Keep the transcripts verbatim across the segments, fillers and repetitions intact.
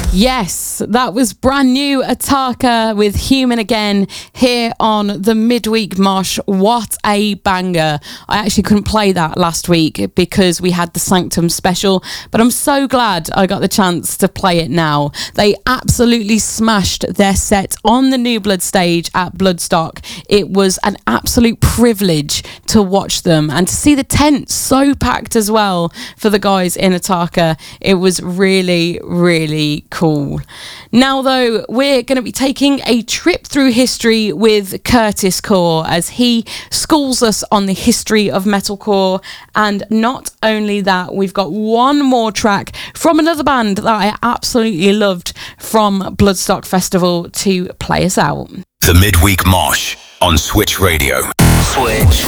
Yes, that was brand new Ataka with Human Again here on the Midweek Mosh. What a banger. I actually couldn't play that last week because we had the Sanctum special, but I'm so glad I got the chance to play it now. They absolutely smashed their set on the New Blood stage at Bloodstock. It was an absolute privilege to watch them and to see the tent so packed as well for the guys in Ataka. It was really, really cool. Cool. Now, though, we're going to be taking a trip through history with Curtis Core as he schools us on the history of metalcore. And not only that, we've got one more track from another band that I absolutely loved from Bloodstock Festival to play us out. The Midweek Mosh on Switch Radio. Switch.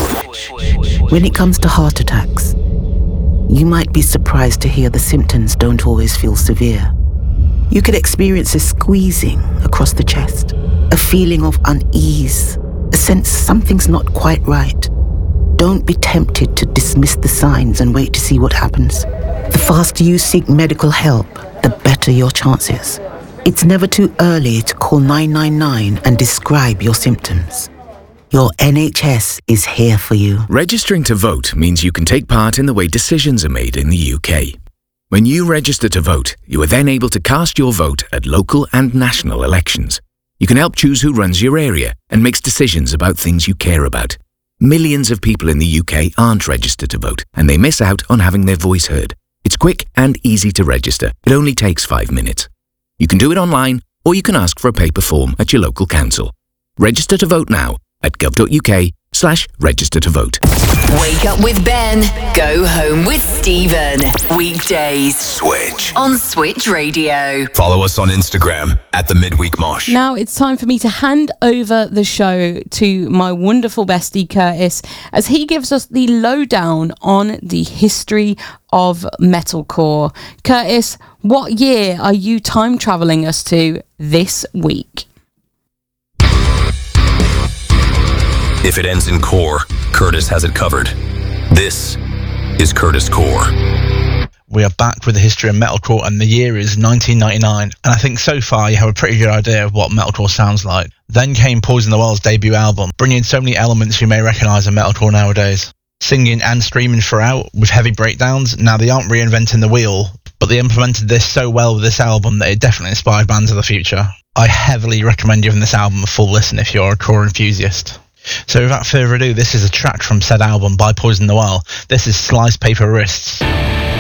When it comes to heart attacks, you might be surprised to hear the symptoms don't always feel severe. You could experience a squeezing across the chest, a feeling of unease, a sense something's not quite right. Don't be tempted to dismiss the signs and wait to see what happens. The faster you seek medical help, the better your chances. It's never too early to call nine nine nine and describe your symptoms. Your N H S is here for you. Registering to vote means you can take part in the way decisions are made in the U K. When you register to vote, you are then able to cast your vote at local and national elections. You can help choose who runs your area and makes decisions about things you care about. Millions of people in the U K aren't registered to vote, and they miss out on having their voice heard. It's quick and easy to register. It only takes five minutes. You can do it online, or you can ask for a paper form at your local council. Register to vote now at gov.uk slash register to vote. Wake up with Ben, go home with Stephen. Weekdays. Switch. On Switch Radio. Follow us on Instagram at the Midweek Mosh. Now it's time for me to hand over the show to my wonderful bestie Curtis as he gives us the lowdown on the history of metalcore. Curtis, what year are you time travelling us to this week? If it ends in core, Curtis has it covered. This is Curtis Core. We are back with the history of metalcore, and the year is nineteen ninety-nine. And I think so far you have a pretty good idea of what metalcore sounds like. Then came Poison the Well's debut album, bringing so many elements you may recognise in metalcore nowadays. Singing and screaming throughout, with heavy breakdowns. Now they aren't reinventing the wheel, but they implemented this so well with this album that it definitely inspired bands of the future. I heavily recommend giving this album a full listen if you're a core enthusiast. So without further ado, this is a track from said album by Poison the Well. This is Slice Paper Wrists.